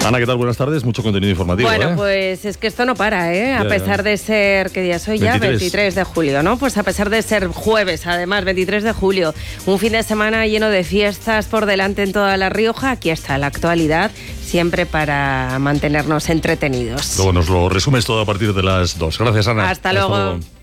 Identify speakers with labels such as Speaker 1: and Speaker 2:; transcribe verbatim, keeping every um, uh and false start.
Speaker 1: Ana, ¿qué tal? Buenas tardes. Mucho contenido informativo.
Speaker 2: Bueno,
Speaker 1: ¿eh?
Speaker 2: pues es que esto no para, ¿eh? A
Speaker 1: ya,
Speaker 2: pesar
Speaker 1: ya.
Speaker 2: de ser, ¿qué día soy ya?
Speaker 1: veintitrés.
Speaker 2: veintitrés de julio, ¿no? Pues a pesar de ser jueves, además, veintitrés de julio, un fin de semana lleno de fiestas por delante en toda La Rioja, aquí está la actualidad, siempre para mantenernos entretenidos.
Speaker 1: Luego nos lo resumes todo a partir de las dos. Gracias, Ana.
Speaker 2: Hasta luego.
Speaker 1: luego.